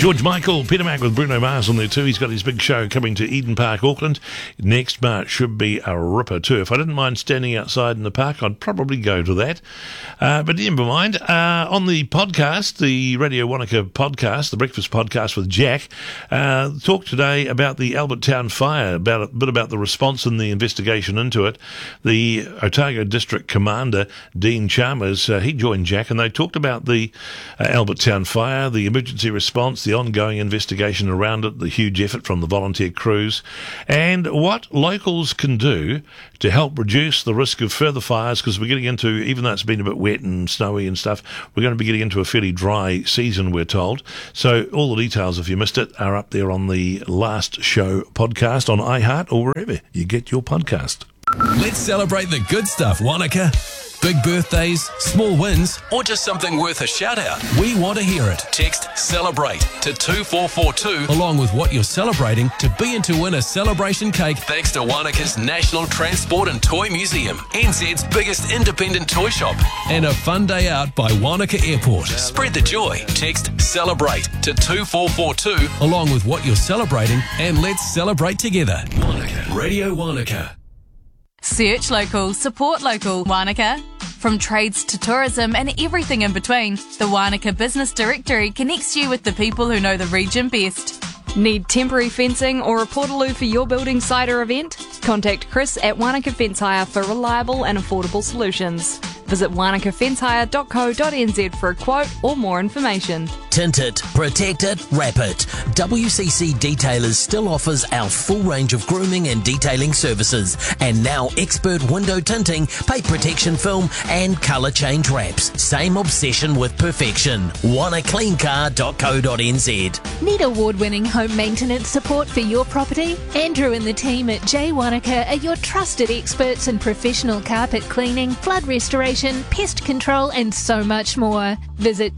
George Michael, Peter Mac with Bruno Mars on there too. He's got his big show coming to Eden Park, Auckland. Next March should be a ripper too. If I didn't mind standing outside in the park, I'd probably go to that. But never mind. On the podcast, the Radio Wanaka podcast, the Breakfast Podcast with Jack, talked today about the Albertown fire, a bit about the response and the investigation into it. The Otago District Commander, Dean Chalmers, he joined Jack and they talked about the Albertown fire, the emergency response, the ongoing investigation around it, the huge effort from the volunteer crews, and what locals can do to help reduce the risk of further fires, because we're getting into, even though it's been a bit wet and snowy and stuff, we're going to be getting into a fairly dry season, we're told. So all the details, if you missed it, are up there on the Last Show podcast on iHeart or wherever you get your podcast. Let's celebrate the good stuff, Wanaka. Big birthdays, small wins, or just something worth a shout out. We want to hear it. Text CELEBRATE to 2442 along with what you're celebrating to be in to win a celebration cake thanks to Wanaka's National Transport and Toy Museum, NZ's biggest independent toy shop, and a fun day out by Wanaka Airport. Spread the joy. Text CELEBRATE to 2442 along with what you're celebrating and let's celebrate together. Wanaka. Radio Wanaka. Search local, support local, Wanaka. From trades to tourism and everything in between, the Wanaka Business Directory connects you with the people who know the region best. Need temporary fencing or a portaloo for your building site or event? Contact Chris at Wanaka Fence Hire for reliable and affordable solutions. Visit wanakafencehire.co.nz for a quote or more information. Tint it, protect it, wrap it. WCC Detailers still offers our full range of grooming and detailing services, and now expert window tinting, paint protection film and colour change wraps. Same obsession with perfection. wannacleancar.co.nz. Need award-winning home maintenance support for your property? Andrew and the team at J Wanaka are your trusted experts in professional carpet cleaning, flood restoration, pest control and so much more. Visit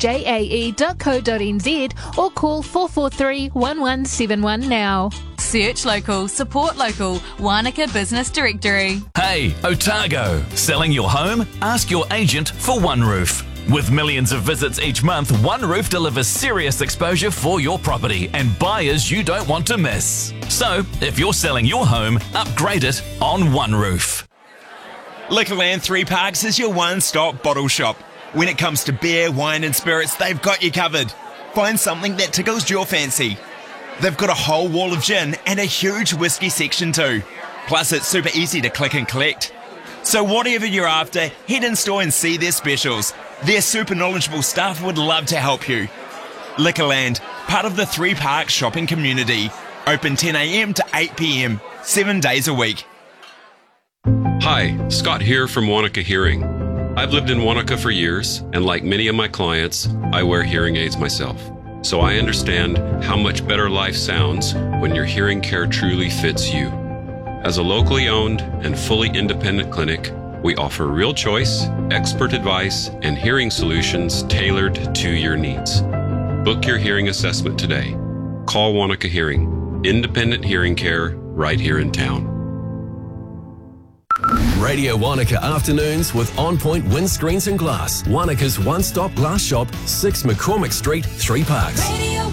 jae.co.nz or call 443 1171 now. Search local, support local, Wanaka Business Directory. Hey, Otago. Selling your home? Ask your agent for OneRoof. With millions of visits each month, OneRoof delivers serious exposure for your property and buyers you don't want to miss. So, if you're selling your home, upgrade it on OneRoof. Liquorland 3 Parks is your one-stop bottle shop. When it comes to beer, wine and spirits, they've got you covered. Find something that tickles your fancy. They've got a whole wall of gin and a huge whiskey section too. Plus it's super easy to click and collect. So whatever you're after, head in store and see their specials. Their super knowledgeable staff would love to help you. Liquorland, part of the 3 Parks shopping community. Open 10 a.m. to 8 p.m, 7 days a week. Hi, Scott here from Wanaka Hearing. I've lived in Wanaka for years, and like many of my clients, I wear hearing aids myself. So I understand how much better life sounds when your hearing care truly fits you. As a locally owned and fully independent clinic, we offer real choice, expert advice, and hearing solutions tailored to your needs. Book your hearing assessment today. Call Wanaka Hearing, independent hearing care right here in town. Radio Wanaka Afternoons with On Point Windscreens and Glass. Wanaka's one-stop glass shop, 6 McCormick Street, 3 Parks. Radio